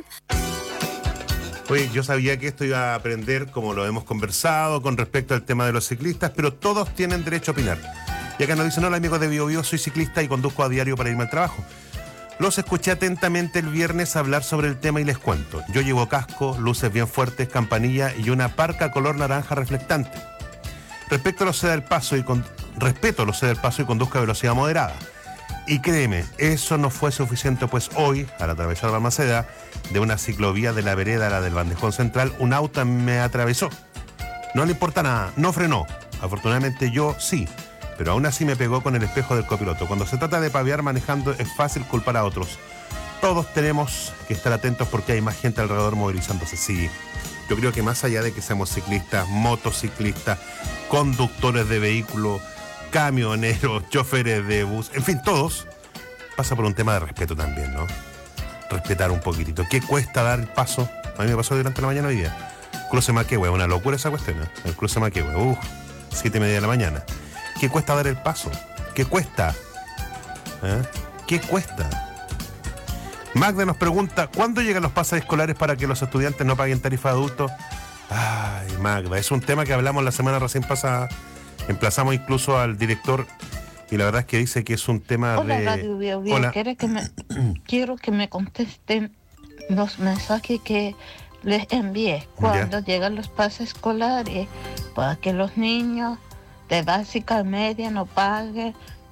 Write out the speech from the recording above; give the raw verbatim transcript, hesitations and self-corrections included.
Oye, yo sabía que esto iba a aprender, como lo hemos conversado, con respecto al tema de los ciclistas, pero todos tienen derecho a opinar. Y acá nos dicen: hola amigos de Bio Bio, soy ciclista y conduzco a diario para irme al trabajo. Los escuché atentamente el viernes hablar sobre el tema y les cuento. Yo llevo casco, luces bien fuertes, campanilla y una parca color naranja reflectante. Respecto a los ceda el paso y con... Respeto los ceda el paso y conduzco a velocidad moderada. Y créeme, eso no fue suficiente, pues hoy, al atravesar Balmaceda, de una ciclovía de la vereda a la del Bandejón Central, un auto me atravesó. No le importa nada, no frenó. Afortunadamente yo sí, pero aún así me pegó con el espejo del copiloto. Cuando se trata de paviar manejando es fácil culpar a otros. Todos tenemos que estar atentos porque hay más gente alrededor movilizándose. Sí, yo creo que más allá de que seamos ciclistas, motociclistas, conductores de vehículos, camioneros, choferes de bus, en fin, todos, pasa por un tema de respeto también, ¿no? Respetar un poquitito. ¿Qué cuesta dar el paso? A mí me pasó durante la mañana hoy día. Cruce Maquehue, una locura esa cuestión, ¿eh? El cruce Maquehue, uff, siete y media de la mañana. ¿Qué cuesta dar el paso? ¿Qué cuesta? ¿Eh? ¿Qué cuesta? Magda nos pregunta: ¿cuándo llegan los pases escolares para que los estudiantes no paguen tarifa de adultos? Ay, Magda, es un tema que hablamos la semana recién pasada. Emplazamos incluso al director y la verdad es que dice que es un tema Hola, de... Radio Bio Bio. Hola. ¿Quiere que me... Quiero que me contesten los mensajes que les envié cuando Ya. llegan los pases escolares para que los niños de básica a media no paguen